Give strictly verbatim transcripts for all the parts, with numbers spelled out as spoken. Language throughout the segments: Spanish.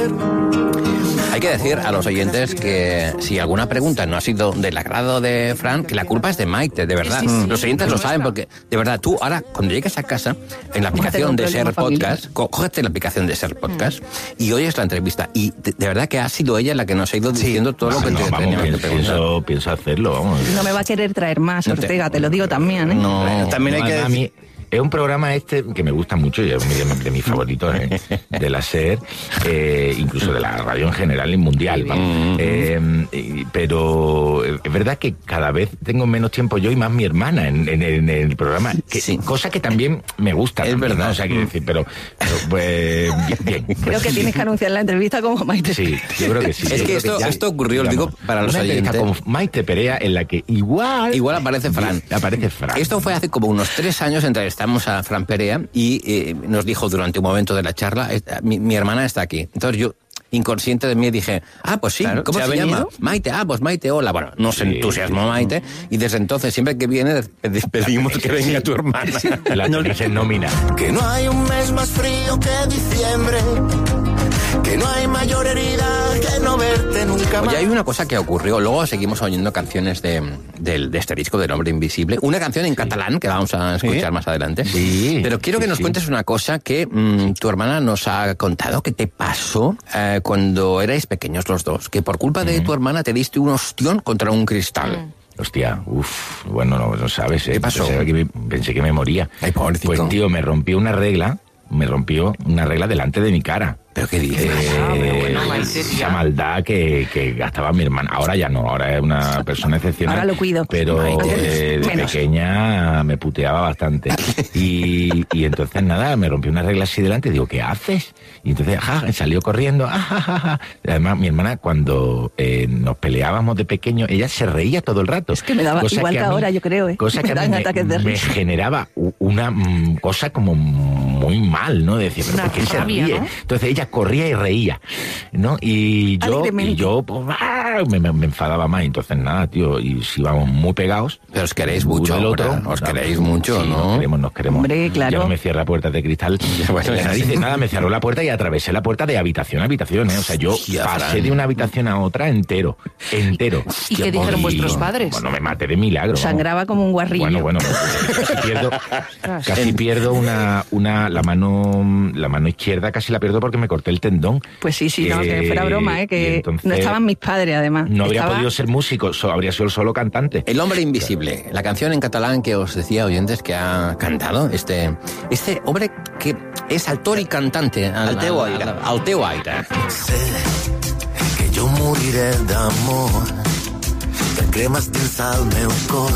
Hay que decir a los oyentes que si alguna pregunta no ha sido del agrado de Fran, que la culpa es de Maite, de verdad. Sí, sí, sí. Los oyentes lo saben porque, de verdad, tú ahora, cuando llegues a casa, en la aplicación de Ser Podcast, co- cógete la aplicación de Ser Podcast mm. y oyes la entrevista. Y de, de verdad que ha sido ella la que nos ha ido diciendo sí. todo no, lo que no, te vamos, teníamos pienso, que preguntar. Pienso, pienso hacerlo, vamos. No me va a querer traer más, Ortega, te, te lo digo también, ¿eh? No, bueno, también hay que decir... A mí, es un programa este que me gusta mucho y es de, de mis favoritos, ¿eh? De la SER, eh, incluso de la radio en general y mundial. Mm-hmm. eh, y, pero es verdad que cada vez tengo menos tiempo yo y más mi hermana en, en, en el programa, que, sí. cosa que también me gusta. Es también, verdad. ¿no? O sea, quiero decir, pero, pero pues bien. bien. Creo que tienes que anunciar la entrevista como Maite. Sí, yo creo que sí. Es que esto, que ya, esto ocurrió, digamos, digo, para los oyentes. Como Maite Perea, en la que igual... Igual aparece Fran. Aparece Fran. Esto fue hace como unos tres años, entrevistamos a Fran Perea y eh, nos dijo durante un momento de la charla, mi, mi hermana está aquí. Entonces yo, inconsciente de mí, dije, ah, pues sí, claro, ¿cómo se, se llama? Maite, ah, pues Maite, hola. Bueno, nos sí, entusiasmó sí, Maite y desde entonces, siempre que viene, pedimos que venga tu hermana. Sí, la no se nómina. Que no hay un mes más frío que diciembre, que no hay mayor herida que no verte nunca más. Oye, hay una cosa que ocurrió, luego seguimos oyendo canciones de, de, de este disco del Hombre Invisible, una canción en sí. catalán que vamos a escuchar ¿Sí? más adelante, sí. pero quiero que sí, nos sí. cuentes una cosa que mmm, tu hermana nos ha contado que te pasó eh, cuando erais pequeños los dos, que por culpa mm. de tu hermana te diste un ostión contra un cristal. Mm. Hostia, uff, bueno, no, no sabes, ¿eh? ¿Qué pasó? Pensé que me, pensé que me moría. Ay, pobrecito. Pues tío, me rompió una regla, me rompió una regla delante de mi cara. ¿Pero qué dices? Eh, bueno, esa maldad que, que gastaba mi hermana. Ahora ya no, ahora es una persona excepcional. Ahora lo cuido. Pero eh, de Menos. pequeña me puteaba bastante. Y, y entonces nada, me rompió una regla así delante y digo, ¿qué haces? Y entonces ja, salió corriendo. Ja, ja, ja, ja. Además, mi hermana cuando eh, nos peleábamos de pequeño, ella se reía todo el rato. Es que me daba igual que, que ahora, yo creo. ¿eh? Cosa me que a mí me, me generaba una mm, cosa como muy mal, ¿no? De decir, ¿pero por qué se ríe? ¿No? Entonces ella corría y reía, ¿no? Y yo, y yo pues, me, me, me enfadaba más. Entonces nada, tío, y si íbamos muy pegados. Pero os queréis mucho, el otro, os ¿no? queréis mucho, sí, ¿no? Nos queremos, nos queremos. Hombre, claro. Ya no me cierra puertas de cristal. Bueno, ya dice, nada, me cerró la puerta y atravesé la puerta de habitación a habitación, ¿eh? O sea, yo Hostia, pasé Fran. de una habitación a otra entero, entero. ¿Y qué dijeron y, vuestros padres? Bueno, me maté de milagro. Sangraba como un guarrillo. Bueno, bueno, casi pierdo, casi pierdo una, una, la mano, la mano izquierda casi la pierdo porque me corté el tendón. Pues sí, sí, eh, no, que fuera broma, ¿eh? Que entonces, no estaban mis padres, además. No habría Estaba... podido ser músico, so, habría sido solo cantante. El Hombre Invisible, claro. La canción en catalán que os decía, oyentes, que ha cantado este, este hombre que es actor y cantante. Al, al teu aire. Al, al teu aire. Sé que jo moriré d'amor, de cremes dins el meu cor,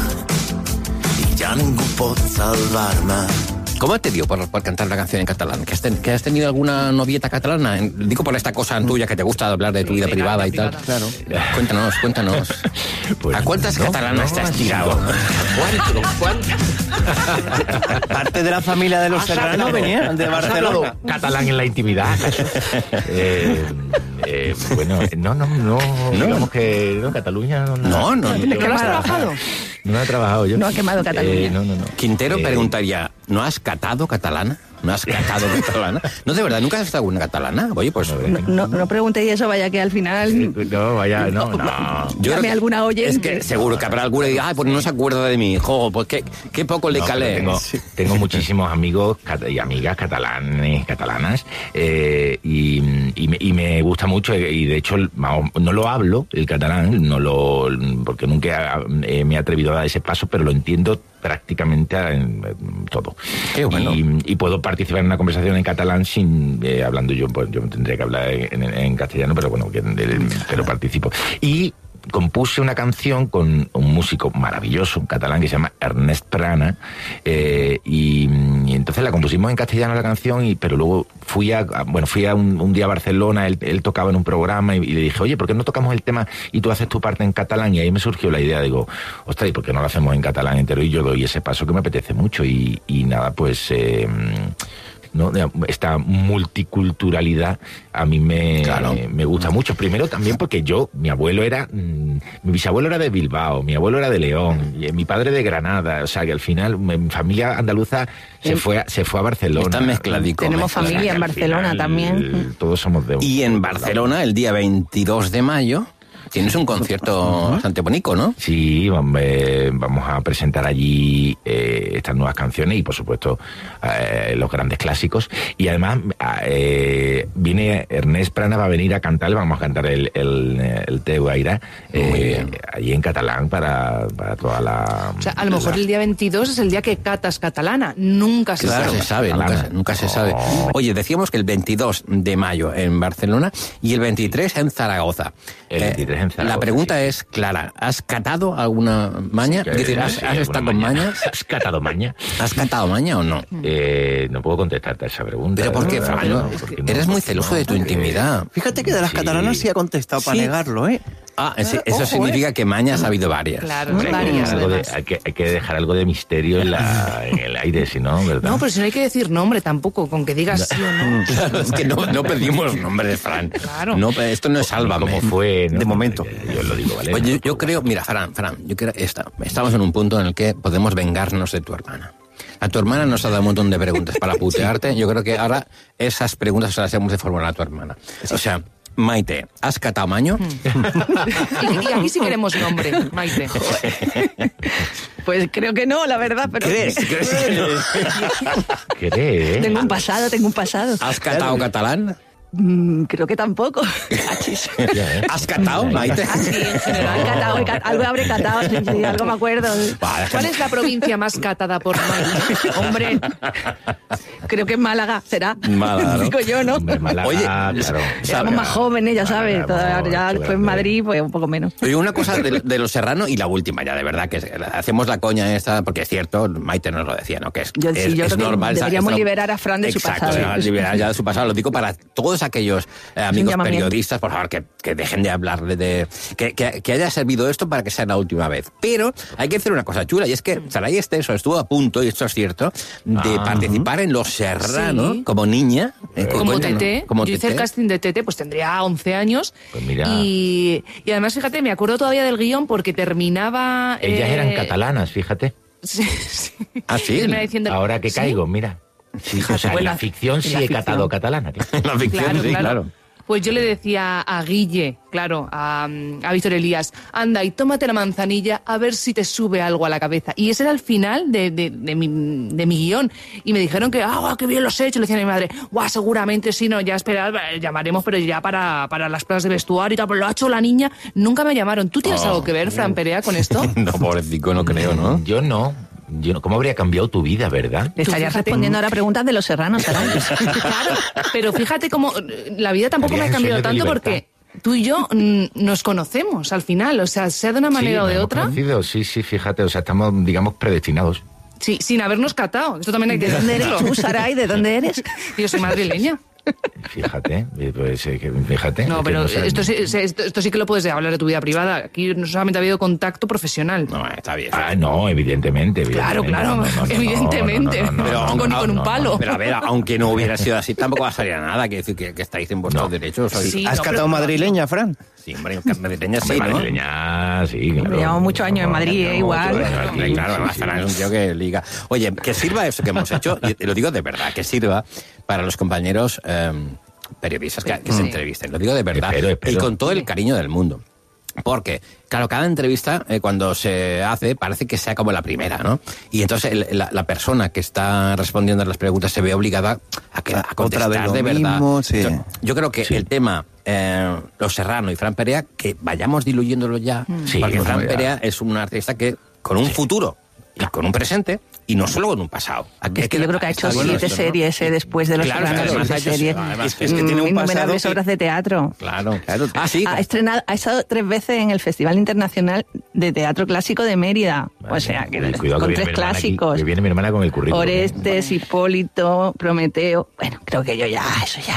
i ja ningú pot salvar-me. ¿Cómo te dio por, por cantar la canción en catalán? ¿Que has, ten, ¿Que has tenido alguna novieta catalana? Digo por esta cosa tuya que te gusta hablar de tu vida privada y tal. Claro. Cuéntanos, cuéntanos. Pues, ¿A cuántas no, catalanas no, te has tirado? ¿A cuántas? Parte de la familia de los Serrano venía de Barcelona. Catalán en la intimidad. eh, eh, bueno, no, no, no, no. Digamos que no, Cataluña no. No, no. no, no, no has trabajado? No he trabajado yo. No ha quemado Cataluña. Eh, no, no, no. Quintero eh, preguntaría, ¿no has catado catalana? ¿No has catado catalana? No, de verdad, ¿nunca has estado una catalana? Oye, pues... No, no, no preguntéis eso, vaya que al final... No, vaya, no, no. Yo Dame que, alguna oyente. Es que seguro que habrá alguna que diga, ay, pues no se acuerda de mí. Jo, pues qué, qué poco le no, calé. Tengo, tengo muchísimos amigos y amigas catalanes, catalanas, eh, y, y, me, y me gusta mucho, y de hecho no lo hablo, el catalán, no lo porque nunca eh, me he atrevido a dar ese paso, pero lo entiendo prácticamente en, en todo. Qué bueno. Y, y puedo participar en una conversación en catalán sin eh, hablando yo, pues yo tendría que hablar en, en, en castellano, pero bueno, que, pero participo. Y compuse una canción con un músico maravilloso, un catalán que se llama Ernest Prana, eh, y, y entonces la compusimos en castellano la canción, y, pero luego fui a, a bueno, fui a un, un día a Barcelona, él, él tocaba en un programa y, y le dije, oye, ¿por qué no tocamos el tema y tú haces tu parte en catalán? Y ahí me surgió la idea, digo, ostras, ¿y por qué no lo hacemos en catalán entero? Y yo doy ese paso que me apetece mucho, y, y nada, pues... Eh, ¿no? Esta multiculturalidad a mí me, claro. me gusta mucho. Primero también porque yo, mi abuelo era, mmm, mi bisabuelo era de Bilbao, mi abuelo era de León, y mi padre de Granada, o sea que al final mi familia andaluza se eh, fue a, se fue a Barcelona. Está mezcladico. Tenemos mezcladico. familia en Barcelona final, también. Todos somos de... Y en Barcelona, el día veintidós de mayo... Tienes un concierto bastante bonito, ¿no? Sí, vamos a presentar allí eh, estas nuevas canciones y, por supuesto, eh, los grandes clásicos. Y además, eh, viene Ernest Prana, va a venir a cantar, vamos a cantar el, el, el Teu Aire, eh, allí en catalán para, para toda la... O sea, a lo mejor la... el día veintidós es el día que catas catalana. Nunca se claro, sabe. se sabe nunca, nunca se sabe. Oh. Oye, decíamos que el veintidós de mayo en Barcelona y el veintitrés en Zaragoza. El veintitrés en Zaragoza. La pregunta sí. es clara, ¿has catado alguna maña? Sí, Dice, ¿Has, sí, ¿has estado con mañas? ¿Has catado maña? ¿Has catado maña o no? Eh, no puedo contestarte a esa pregunta. ¿Pero por qué, Fran? No, no, eres muy celoso no, de tu porque... intimidad. Fíjate que de las sí. catalanas sí ha contestado para sí. negarlo, ¿eh? Ah, sí, eso Ojo, significa eh. que mañas ha habido varias. Claro, Hombre, varias. Hay que, de, hay, que, hay que dejar algo de misterio en, la, en el aire, si no, ¿verdad? No, pero si no hay que decir nombre tampoco, con que digas sí o no. Claro, es que no, no pedimos nombres, Fran. Claro. No, esto no es Sálvame. ¿Cómo fue? ¿No? De momento. Yo lo digo, ¿vale? Oye, yo, yo creo, mira, Fran, Fran, yo creo esta, estamos en un punto en el que podemos vengarnos de tu hermana. A tu hermana nos ha dado un montón de preguntas para putearte. Yo creo que ahora esas preguntas se las hemos de formular a tu hermana. O sea... Maite, ¿has catado maño? y, y aquí sí queremos nombre, Maite. Pues creo que no, la verdad. Pero... ¿Crees? ¿Crees que no? ¿Crees? Tengo un pasado, tengo un pasado. ¿Has catado catalán? Mm, creo que tampoco. ¿Has catado, Maite? Ah, sí, en general. Catado, cat, algo habré catado, sí, sí, algo me acuerdo. Vale, ¿cuál es la provincia más catada por Maite? Hombre, creo que es Málaga, será. Málaga, ¿no? Digo yo, ¿no? Málaga, Oye, claro. Éramos más jóvenes, ya sabes. Málaga, ya después en Madrid, pues un poco menos. Oye, una cosa de, de Los Serrano y la última ya, de verdad, que es, hacemos la coña esta, porque es cierto, Maite nos lo decía, ¿no? Que es, yo, es, sí, yo es creo normal. Que deberíamos es, liberar a Fran de exacto, su pasado. ¿no? Liberar ya de su pasado. Lo digo para todos aquellos eh, amigos periodistas, por favor, que, que dejen de hablar de... de que, que, que haya servido esto para que sea la última vez. Pero hay que hacer una cosa chula, y es que Saray Esteso estuvo a punto, y esto es cierto, de ah, participar uh-huh. en Los Serrano sí. como niña. Eh, como cuenta, Tete. ¿no? Como Yo hice Tete. El casting de Tete, pues tendría once años. Pues mira. Y, y además, fíjate, me acuerdo todavía del guión porque terminaba... Ellas eh... eran catalanas, fíjate. Sí, sí. ¿Ah, sí? Diciendo... Ahora que caigo, ¿sí? Mira. Sí, o sea, en la ficción sí he catado catalana. En la ficción claro, sí, claro. claro. Pues yo le decía a Guille, claro, a, a Víctor Elías, anda y tómate la manzanilla a ver si te sube algo a la cabeza. Y ese era el final de, de, de, mi, de mi guión. Y me dijeron que, ah, qué bien los he hecho. Le decía a mi madre, guau, seguramente sí, no, ya esperad, llamaremos, pero ya para, para las pruebas de vestuario y tal. Pero lo ha hecho la niña, nunca me llamaron. ¿Tú tienes oh, algo que ver, Fran Perea, con esto? No, pobrecito, no creo, ¿no? Yo no. Yo no, ¿cómo habría cambiado tu vida, verdad? Le estarías respondiendo ahora preguntas de Los Serranos, ¿sabes? Claro, pero fíjate cómo la vida tampoco me ha cambiado tanto porque tú y yo mm, nos conocemos al final, o sea, sea de una manera sí, o de otra. Conocido, sí, sí, fíjate, o sea, estamos, digamos, predestinados. Sí, sin habernos catado. Esto también hay que decirlo. ¿De dónde eres tú, Saray? ¿De dónde eres? Yo soy madrileña. Fíjate, pues fíjate. No, pero no sé. esto, sí, esto, esto sí que lo puedes hablar de tu vida privada. Aquí no solamente ha habido contacto profesional. No, está bien. Ah, no, evidentemente. evidentemente claro, claro, no, no, no, evidentemente. No, no, no, no, pero no, con, no, con un no, palo. no, pero a ver, aunque no hubiera sido así, tampoco va a salir a nada. Que decir que, que estáis en vuestros no. derechos. Sí, ¿Has no, catado madrileña, Fran? Sí, hombre, madrileña sí, hombre, ¿no? Madrileña, sí, claro. Llevamos muchos años en Madrid, no, eh, igual. Claro, claro, claro, además Fran es un tío que liga. Oye, que sirva eso que hemos hecho, y lo digo de verdad, que sirva para los compañeros... Eh, periodistas que, que sí. se entrevisten, lo digo de verdad, espero, espero. y con todo el cariño del mundo. Porque, claro, cada entrevista, eh, cuando se hace, parece que sea como la primera, ¿no? Y entonces el, la, la persona que está respondiendo a las preguntas se ve obligada a, que, a contestar Otra de, de verdad. Mismo, sí. yo, yo creo que sí. el tema eh, Los Serrano y Fran Perea, que vayamos diluyéndolo ya, sí, porque Fran ya. Perea es un artista que con un sí. futuro y con un presente, y no solo con un pasado. Aquí es que yo creo que ha hecho siete bueno series ¿no? eh, después de Los claro, Serranos. Además, siete series. Además, es que tiene un innumerables pasado obras de teatro. Claro, claro. Ah, sí. Ha estrenado, ha estado tres veces en el Festival Internacional de Teatro Clásico de Mérida. Vale, o sea, que cuidado, con que tres clásicos. Aquí, que viene mi hermana con el currículum. Orestes, Hipólito, Prometeo. Bueno, creo que yo ya, eso ya.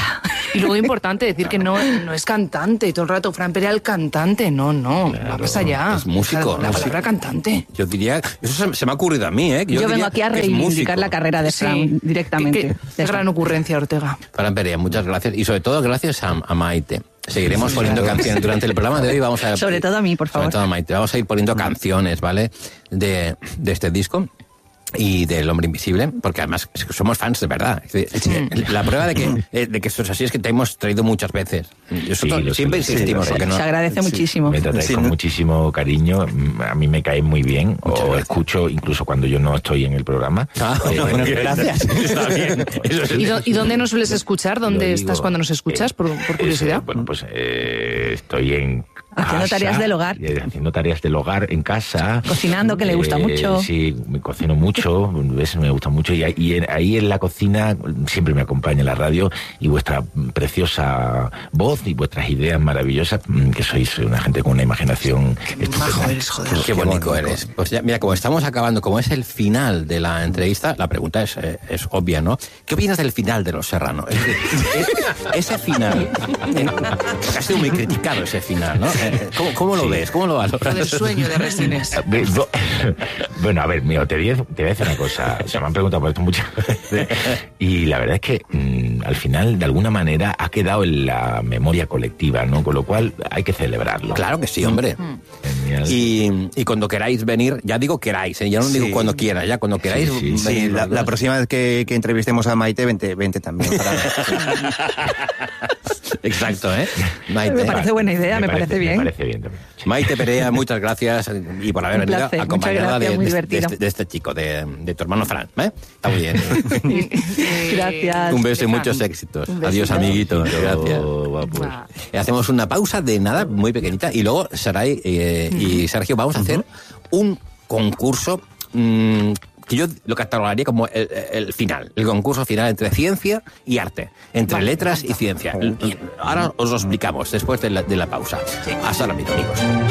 Y luego importante decir que no, no es cantante, todo el rato Fran Perea el cantante, no, no, claro, va más allá. Es músico. La, la músico. palabra cantante. Yo diría, eso se, se me ha ocurrido a mí, ¿eh? Yo, Yo vengo aquí a reivindicar la carrera de Fran sí, directamente. Qué, qué gran ocurrencia, Ortega. Fran Perea, muchas gracias. Y sobre todo gracias a, a Maite. Seguiremos sí, poniendo claro. canciones durante el programa de hoy. Vamos a, sobre todo a mí, por favor. Sobre todo a Maite. Vamos a ir poniendo canciones, ¿vale? De, de este disco. Y del Hombre Invisible, porque además es que somos fans de verdad. La prueba de que, de que esto es así es que te hemos traído muchas veces. Nosotros sí, siempre sí, insistimos. Sí, porque no, se agradece sí, muchísimo. Me tratáis sí, con ¿no? muchísimo cariño. A mí me cae muy bien. Muchas o gracias. Escucho incluso cuando yo no estoy en el programa. Ah, eh, bueno, gracias. Está bien. ¿Y, do, ¿Y dónde nos sueles escuchar? ¿Dónde digo, estás cuando nos escuchas? Eh, por, por curiosidad. Es, bueno, pues eh, estoy en haciendo casa, tareas del hogar. Haciendo tareas del hogar en casa. Cocinando, que le gusta eh, mucho. Sí, me cocino mucho, ¿ves? Me gusta mucho. Y, y en, ahí en la cocina siempre me acompaña la radio y vuestra preciosa voz y vuestras ideas maravillosas, que sois una gente con una imaginación qué majo eres, joder. Qué, qué bonito eres. Pues ya, mira, como estamos acabando, como es el final de la entrevista, la pregunta es, eh, es obvia, ¿no? ¿Qué opinas del final de Los Serrano? Es decir, ese final, eh, ha sido muy criticado ese final, ¿no? ¿Cómo, cómo lo sí. ves? ¿Cómo lo valoras? El sueño de Resines. Bueno, a ver, mío, te voy a, te voy a decir una cosa. O sea, me han preguntado por esto muchas veces. Y la verdad es que mmm, al final, de alguna manera, ha quedado en la memoria colectiva, ¿no? Con lo cual hay que celebrarlo. Claro que sí, hombre. Mm. Y, y cuando queráis venir, ya digo queráis, ¿eh? Ya no sí. digo cuando quieras, ya cuando queráis. Sí, sí, sí. La, la próxima vez que, que entrevistemos a Maite, vente, vente también. Para... Exacto, ¿eh? Maite. Me parece buena idea, me, me parece, parece bien. Me parece bien también. Sí. Maite Perea, muchas gracias y por haber venido acompañada gracias, de, de, de, este, de este chico, de, de tu hermano Fran. ¿eh? Está muy bien. Gracias. Un beso y muchos éxitos. Adiós, amiguito. Gracias. Pues. Hacemos una pausa de nada, muy pequeñita, y luego Saray eh, y Sergio vamos a hacer un concurso mmm, que yo lo catalogaría como el, el final, el concurso final entre ciencia y arte, entre vale, letras y ciencia. Y ahora os lo explicamos después de la, de la pausa. Hasta ahora, amigos.